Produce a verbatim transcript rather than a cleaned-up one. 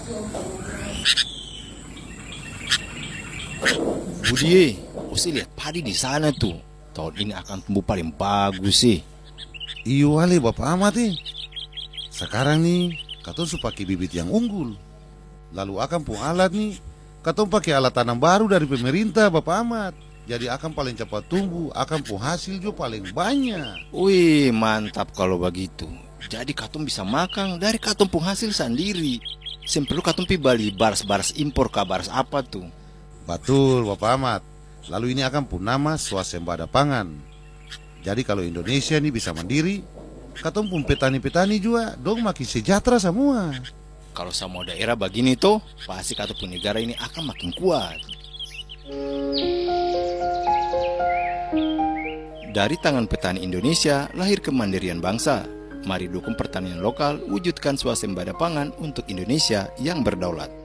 Budi, Usi lihat padi di sana tuh. Tahun ini akan tumbuh paling bagus sih. Iyo wale Bapak Ahmad nih. Sekarang nih, katong su pakai bibit yang unggul. Lalu akan pun alat nih, katong pakai alat tanam baru dari pemerintah Bapak Ahmad. Jadi akan paling cepat tumbuh, akan pun hasil juga paling banyak. Wih, mantap kalau begitu. Jadi katong bisa makan dari katong pun hasil sendiri. Sem perlu katong pi beli baras-baras impor ke baras apa tuh. Betul Bapak Ahmad. Lalu ini akan pun nama swasembada pangan. Jadi kalau Indonesia nih bisa mandiri, katong pun petani-petani juga dong makin sejahtera semua. Kalau semua daerah begini tuh, pasti katong pun negara ini akan makin kuat. Dari tangan petani Indonesia lahir kemandirian bangsa. Mari dukung pertanian lokal, wujudkan swasembada pangan untuk Indonesia yang berdaulat.